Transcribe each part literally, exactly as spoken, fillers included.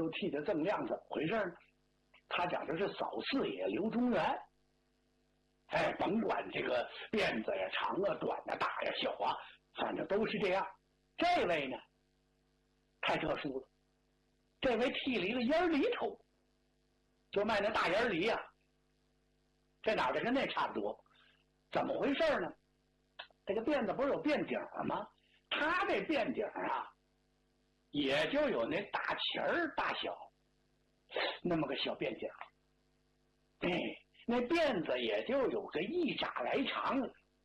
就替他锃亮，怎么回事呢？他讲的是扫四爷刘中原。哎，甭管这个辫子呀长啊短啊大呀小啊，反正都是这样。这位呢太特殊了，这位剃了一个烟梨头，就卖那大烟梨呀、啊，这哪的跟那差不多。怎么回事呢？这个辫子不是有辫顶吗？他这辫顶啊也就有那大旗儿大小那么个小辫顶，哎，那辫子也就有个一拃来长，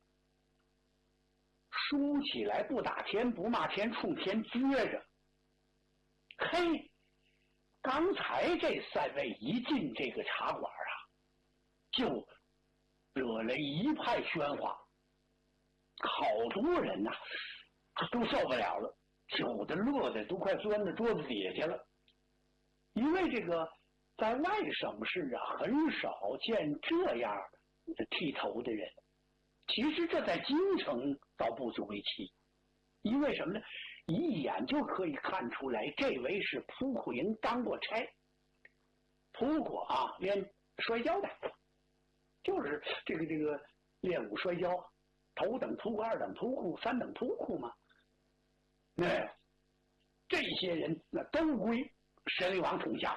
梳起来不打天不骂天，冲天撅着。嘿，刚才这三位一进这个茶馆啊，就惹了一派喧哗，好多人呐、啊、都受不了了，有的乐的都快钻到桌子底下去了。因为这个在外省市啊，很少见这样剃头的人。其实这在京城倒不足为奇，因为什么呢？一眼就可以看出来，这位是扑虎营当过差，扑过啊，练摔跤的，就是这个这个练武摔跤，头等扑二等扑库三等扑库嘛。哎，这些人那都归神力王统下。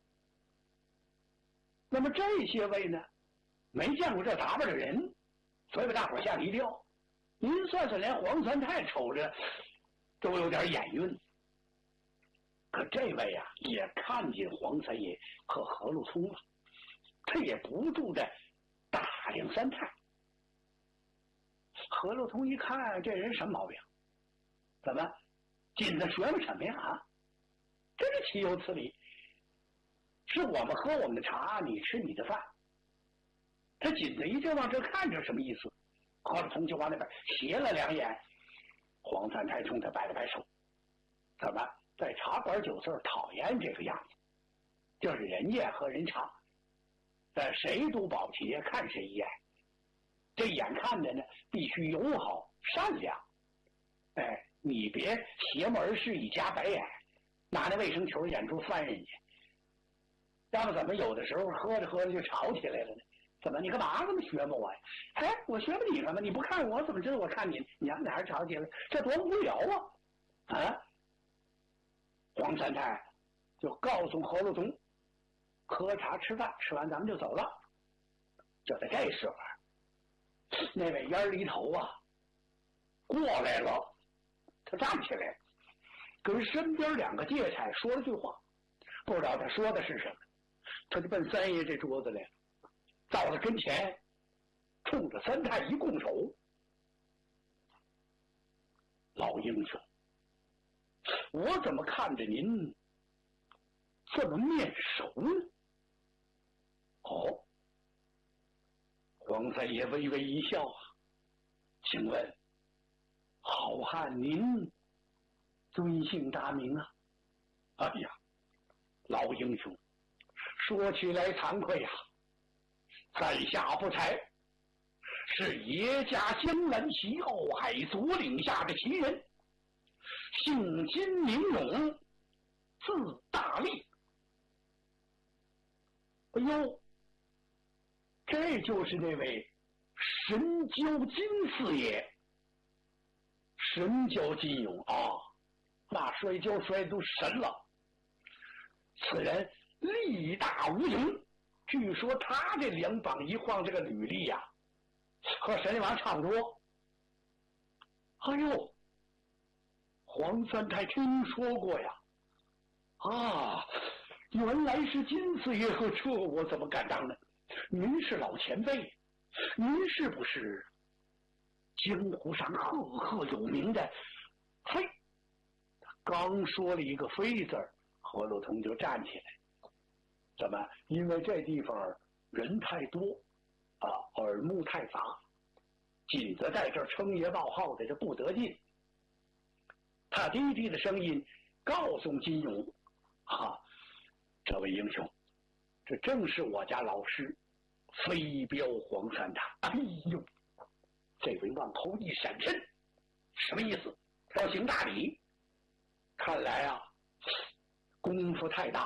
那么这些位呢，没见过这打扮的人，所以把大伙吓了一跳。您算算，连黄三太瞅着都有点眼晕。可这位啊，也看见黄三爷和何禄通了，他也不住的打量三太。何禄通一看这人什么毛病？怎么紧着学么什么呀？啊，真是岂有此理！是我们喝我们的茶，你吃你的饭。他紧着一直往这看着，什么意思？何禄通就往那边斜了两眼。黄三太冲他摆了摆手，怎么在茶馆酒肆讨厌这个样子？就是人家喝人茶，但谁都保齐看谁一眼，这眼看着呢必须友好善良。哎，你别邪门而视一家白眼，拿那卫生球眼珠翻人家，要不怎么有的时候喝着喝着就吵起来了呢？怎么你干嘛这么学摸我呀？哎，我学摸你干嘛？你不看我怎么知道我看你？你俩哪儿吵起来？这多无聊啊！啊！黄三太就告诉何禄通，喝茶吃饭，吃完咱们就走了。就在这时候，那位烟梨头啊过来了，他站起来，跟身边两个芥菜说了句话，不知道他说的是什么，他就奔三爷这桌子来了。到了跟前，冲着三太一拱手：“老英雄，我怎么看着您这么面熟呢？”哦，黄三爷微微一笑啊，请问好汉您尊姓大名啊？哎呀，老英雄，说起来惭愧啊，在下不才，是爷家江南旗后海左领下的旗人，姓金名勇，字大力。哎呦，这就是那位神交金四爷。神交金勇啊，那摔跤摔都神了。此人力大无穷，据说他这两膀一晃，这个履历呀、啊，和神力王差不多。哎呦，黄三太听说过呀，啊，原来是金四爷，和这我怎么敢当呢？您是老前辈，您是不是江湖上赫赫有名的？嘿，刚说了一个非字儿，何禄通就站起来。怎么？因为这地方人太多啊，耳目太杂，紧着在这儿称爷报号的，这不得劲。他低低的声音告诉金勇：“啊，这位英雄，这正是我家老师飞镖黄三太。”哎呦，这位往后一闪身，什么意思？要行大礼。看来啊，功夫太大